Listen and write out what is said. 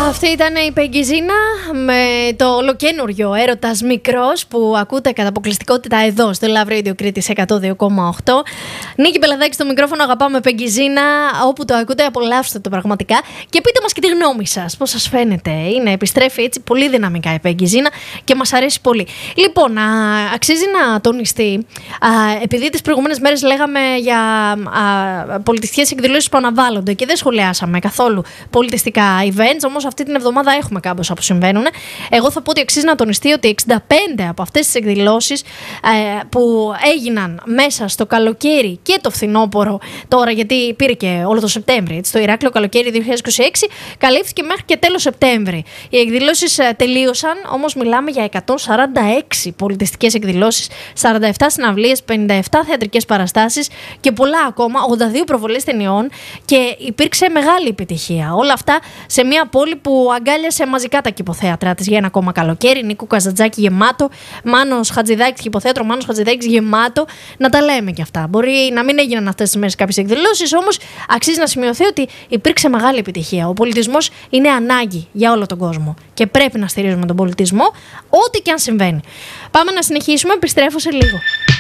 Αυτή ήταν η Πεγκιζίνα με το ολοκένουργιο Έρωτας Μικρός που ακούτε κατά αποκλειστικότητα εδώ στο Love Radio Κρήτης 102,8. Νίκη Πελαδάκη στο μικρόφωνο, αγαπάμε Πεγκιζίνα. Όπου το ακούτε, απολαύστε το πραγματικά. Και πείτε μας και τη γνώμη σας, πώς σας φαίνεται. Επιστρέφει έτσι πολύ δυναμικά η Πεγκιζίνα και μας αρέσει πολύ. Λοιπόν, αξίζει να τονιστεί, επειδή τις προηγούμενες μέρες λέγαμε για πολιτιστικές εκδηλώσεις που αναβάλλονται και δεν σχολιάσαμε καθόλου πολιτιστικά events, όμως αυτή την εβδομάδα έχουμε κάμποσα που συμβαίνουν. Εγώ θα πω ότι αξίζει να τονιστεί ότι 65 από αυτές τις εκδηλώσεις που έγιναν μέσα στο καλοκαίρι και το φθινόπωρο τώρα, γιατί πήρε και όλο το Σεπτέμβρη, στο Ηράκλειο καλοκαίρι 2026, καλύφθηκε μέχρι και τέλος Σεπτέμβρη. Οι εκδηλώσεις τελείωσαν, όμως μιλάμε για 146 πολιτιστικές εκδηλώσεις, 47 συναυλίες, 57 θεατρικές παραστάσεις και πολλά ακόμα, 82 προβολές ταινιών, και υπήρξε μεγάλη επιτυχία. Όλα αυτά σε μια πόλη που αγκάλιασε μαζικά τα κηποθέατρά της για ένα ακόμα καλοκαίρι. Νίκου Καζαντζάκη γεμάτο, Μάνος Χατζηδάκης, κηποθέατρο Μάνος Χατζηδάκης γεμάτο. Να τα λέμε κι αυτά. Μπορεί να μην έγιναν αυτές τις μέρες κάποιες εκδηλώσεις, όμως αξίζει να σημειωθεί ότι υπήρξε μεγάλη επιτυχία. Ο πολιτισμός είναι ανάγκη για όλο τον κόσμο και πρέπει να στηρίζουμε τον πολιτισμό, ό,τι και αν συμβαίνει. Πάμε να συνεχίσουμε, επιστρέφω σε λίγο.